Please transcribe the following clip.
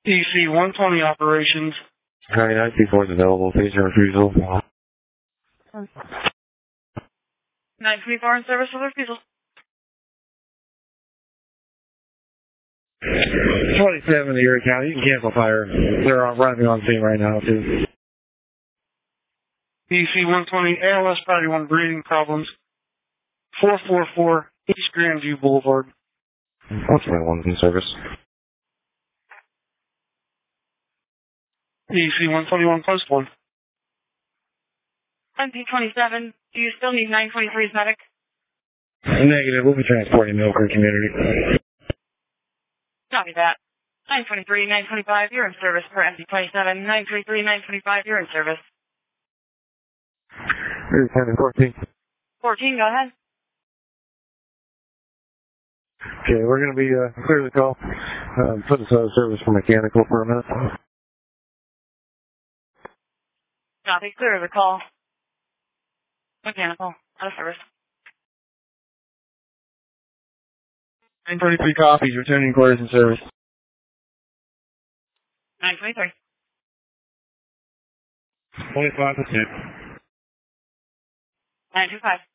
DC 120 operations. 924 is available. Phase refusal. 924 in service with refusal. 27 to Erie County. You can cancel fire. They're arriving on scene right now, too. DC 120 ALS Priority 1 breathing problems. 444 East Grandview Boulevard. 121 in service. DC 121 post 1. MP27, do you still need 923's medic? Negative. We'll be transporting Milford community. Copy that. 923, 925, you're in service for MP27. 933, 925, you're in service. Erie County 14. 14, go ahead. Okay, we're going to be clear the call. Put us out of service for mechanical for a minute. Copy, clear the call. Mechanical, out of service. 923 copies, returning quarters in service. 923. 25%. 925.